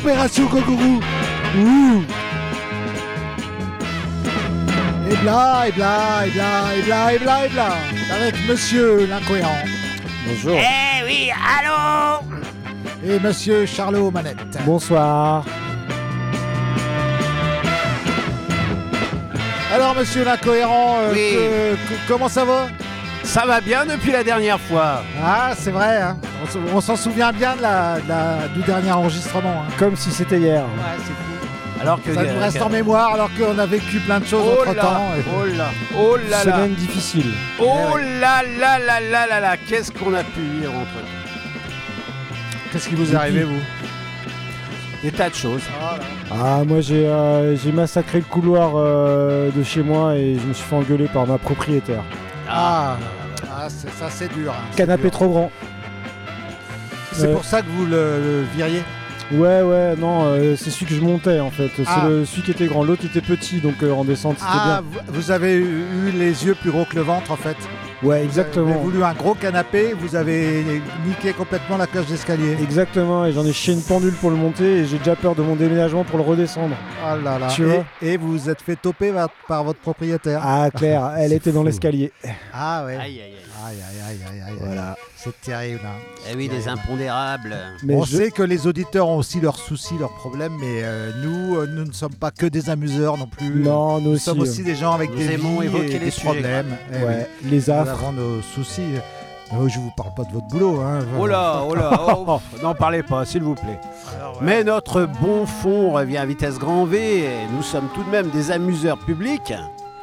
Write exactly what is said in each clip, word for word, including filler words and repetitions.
Opération Kangourou. Ouh. Et bla, et bla, et bla, et bla, et bla, et bla. Avec Monsieur l'incohérent. Bonjour. Eh oui, allô. Et Monsieur Charlot aux manettes. Bonsoir. Alors Monsieur l'incohérent, euh, Oui. que- que- comment ça va? Ça va bien depuis la dernière fois. Ah, c'est vrai, hein. on, se- on s'en souvient bien de la, de la- du dernier enregistrement. Hein. Comme si c'était hier. Ouais, c'est fou. Alors que Ça nous reste en mémoire alors qu'on a vécu plein de choses Oh entre là, temps. oh là, oh là là, Semaine difficile. oh là là là là là là, qu'est-ce qu'on a pu vivre entre eux. Qu'est-ce qui vous est arrivé, vous? Des tas de choses. Ah, moi j'ai euh, j'ai massacré le couloir euh, de chez moi et je me suis fait engueuler par ma propriétaire. Ah, ah, c'est- ça c'est dur. hein, c'est Canapé dur. trop grand. C'est Euh, pour ça que vous le, le viriez? Ouais, ouais, non, euh, c'est celui que je montais en fait. C'est Ah. le, celui qui était grand. L'autre était petit, donc euh, en descente c'était Ah, vous, vous avez eu eu les yeux plus gros que le ventre en fait. bien. Ouais, Vous exactement. avez voulu un gros canapé, vous avez niqué complètement la cage d'escalier. Exactement, et j'en ai chié une pendule pour le monter et j'ai déjà peur de mon déménagement pour le redescendre. Ah là là. Tu et, vois et vous vous êtes fait toper par, par votre propriétaire. Ah, Claire, elle C'est était dans fou. l'escalier. Ah ouais. Aïe aïe aïe. Aïe aïe aïe aïe aïe. Voilà. C'est terrible. Hein. Eh oui, des impondérables. Mais On je- sait que les auditeurs ont aussi leurs soucis, leurs problèmes, mais euh, nous, euh, nous ne sommes pas que des amuseurs non plus. Non, nous Nous aussi. sommes euh, aussi des gens avec Nous des aimons vies évoquer et les des sujets, problèmes. Eh ouais, oui. les Nous affres. avons nos soucis. Euh, je vous parle pas de votre boulot. Hein. Oh là, oh là, oh, n'en parlez pas, s'il vous plaît. Alors, ouais. Mais notre bon fond revient à vitesse grand V et nous sommes tout de même des amuseurs publics.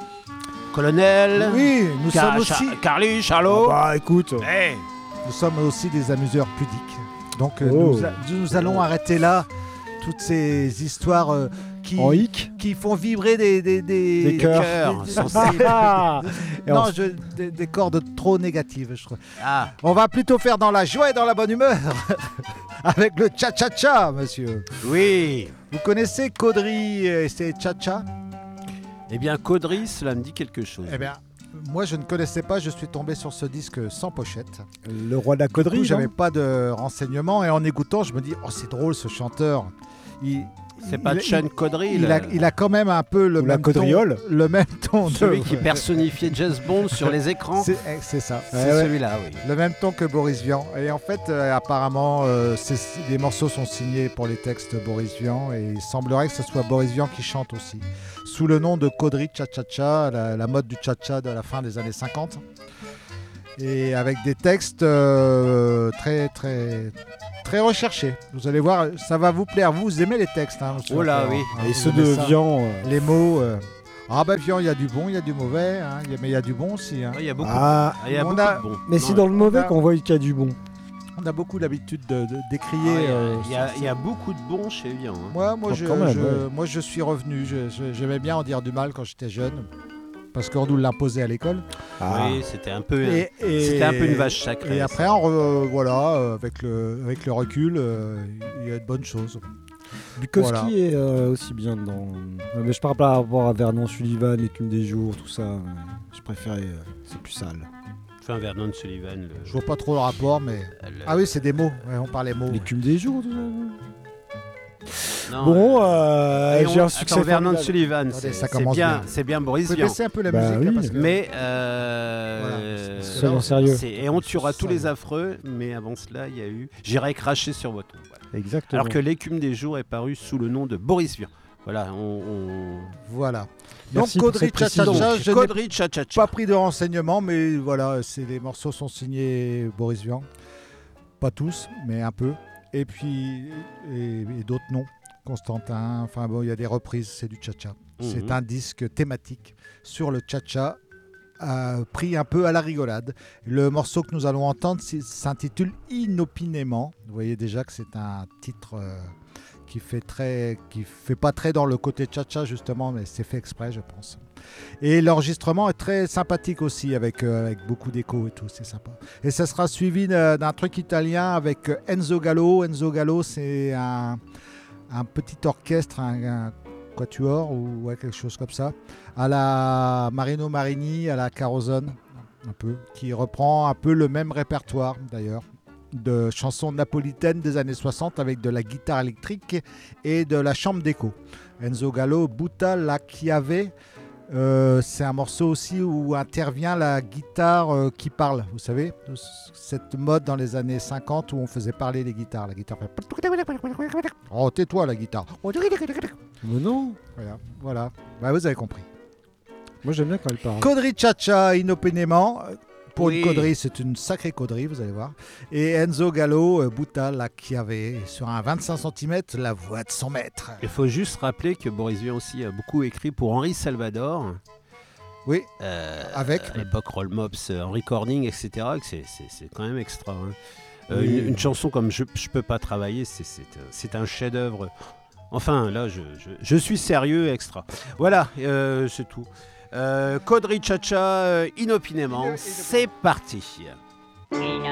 Colonel, Oui, nous Car- sommes Char- aussi, Carly, Charlot. Bah écoute, Eh, nous sommes aussi des amuseurs pudiques. Donc euh, Oh. nous, a- nous allons arrêter là toutes ces histoires euh, qui, en hic. qui font vibrer des des des, Des cœurs. cœurs des- sensibles. Et non, en- je- des, des cordes trop négatives, je crois. Ah, On va plutôt faire dans la joie et dans la bonne humeur avec le cha-cha-cha, monsieur. oui. Vous connaissez Caudry et ses cha-cha? Eh bien, Caudry, cela me dit quelque chose. Eh bien, moi je ne connaissais pas, je suis tombé sur ce disque sans pochette. Le roi de la Du coup, connerie, j'avais genre. pas de renseignements et en écoutant, je me dis, oh c'est drôle ce chanteur. Il, C'est pas il- Sean Caudry, il, le- a, il a quand même un peu le Ou la même ton, caudriole. le même ton de- celui qui personnifiait James Bond sur les écrans. C'est eh, c'est ça. C'est Ouais, ouais. celui-là, oui. Le même ton que Boris Vian. Et en fait, euh, apparemment, euh, c'est- les morceaux sont signés pour les textes Boris Vian. Et il semblerait que ce soit Boris Vian qui chante aussi. Sous le nom de Caudry Cha-Cha-Cha, la, la mode du cha-cha de la fin des années cinquante. Et avec des textes euh, très, très, très recherchés. Vous allez voir, ça va vous plaire. Vous aimez les textes. Hein, monsieur Oh là, Laurent. oui. Hein, Et vous ceux aimez de ça. Vian. euh, Les mots. euh, Ah bah Vian, il y a du bon, il y a du mauvais. Hein, il y a- mais il y a du bon aussi. Hein. Il y a beaucoup, Ah, il y a on beaucoup a- de bons. mais Non, c'est dans le mauvais a- qu'on voit qu'il y a du bon. On a beaucoup l'habitude de, de- ah, d'écrier. il y a- euh, il y, a- sur- il y a beaucoup de bons chez Vian. hein. Moi, moi, Oh, je, quand même, je- ouais. moi, je suis revenu. Je- je- j'aimais bien en dire du mal quand j'étais jeune, parce qu'on nous l'imposait à l'école. Ah. Oui, c'était un peu, Et- et- c'était un peu une vache sacrée. Et ça. après, on re- voilà, euh, avec le, avec le recul, euh, il y a de bonnes choses. Bukowski Voilà. est euh, aussi bien dedans. Euh, Mais je parle pas par rapport à Vernon Sullivan, l'écume des jours, tout ça. euh, Je préférais. euh, C'est plus sale. Enfin, Vernon Sullivan. Le, Je vois pas trop le rapport, mais le- ah oui, c'est des mots. Ouais, on parlait mots. L'écume des jours, tout ça. non, Bon, euh, euh, et on- j'ai un succès attends, Vernon formidable. Sullivan, Attendez, c'est ça c'est commence bien, bien. c'est bien Vous Boris pouvez Vian. baisser un peu la Bah musique, là, oui. parce que Mais euh, Voilà, euh, c'est- Soyons sérieux. c'est- et on tuera C'est tous ça. les affreux, mais avant cela, il y a eu J'irai cracher sur votre tombe. Voilà. Exactement. Alors que l'écume des jours est paru sous le nom de Boris Vian. Voilà, on. on... voilà. Merci Donc, pour Caudry cette précision. Cha-Cha-Cha, Donc, je n'ai Caudry Cha-Cha-Cha. pas pris de renseignements, mais voilà, c'est, les morceaux sont signés Boris Vian. Pas tous, mais un peu. Et puis, et, et d'autres non. Constantin, enfin bon, il y a des reprises, c'est du cha-cha. Mhm. C'est un disque thématique sur le cha-cha, euh, pris un peu à la rigolade. Le morceau que nous allons entendre c'est- s'intitule Inopinément. Vous voyez déjà que c'est un titre euh, qui fait très, qui fait pas très dans le côté cha-cha justement, mais c'est fait exprès, je pense. Et l'enregistrement est très sympathique aussi, avec, euh, avec beaucoup d'écho et tout, c'est sympa. Et ça sera suivi d'un, d'un truc italien avec Enzo Gallo. Enzo Gallo, c'est un, un petit orchestre, un, un quatuor ou ouais, quelque chose comme ça, à la Marino Marini, à la Carosone, un peu, qui reprend un peu le même répertoire d'ailleurs. de chansons napolitaines des années soixante avec de la guitare électrique et de la chambre d'écho. Enzo Gallo, Butta la chiave, euh, c'est un morceau aussi où intervient la guitare euh, qui parle. Vous savez, cette mode dans les années cinquante où on faisait parler les guitares. La guitare fait... Oh, tais-toi la guitare. Mais non. Voilà, voilà. Bah, vous avez compris. Moi j'aime bien quand elle parle. Codri Chacha, inopinément. Pour Oui. une coderie, c'est une sacrée coderie, vous allez voir. Et Enzo Gallo, euh, Butta la chiave, sur un vingt-cinq centimètres, la voix de son maître. Il faut juste rappeler que Boris Vian aussi a beaucoup écrit pour Henri Salvador. Oui, Euh, Avec. à l'époque Roll Mops, euh, Recording, et cetera. que C'est, c'est, c'est quand même extra. hein. Euh, Oui. une, une chanson comme Je, je peux pas travailler, c'est, c'est, c'est un chef-d'œuvre. Enfin, là, je, je, je suis sérieux, extra. Voilà, euh, c'est tout. Euh, Codri Chacha, euh, inopinément, c'est parti.